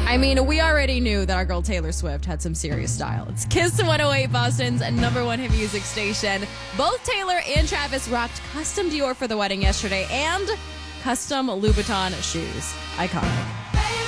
I mean, we already knew that our girl Taylor Swift had some serious style. It's Kiss 108, Boston's #1 hit music station. Both Taylor and Travis rocked custom Dior for the wedding yesterday and custom Louboutin shoes. Iconic.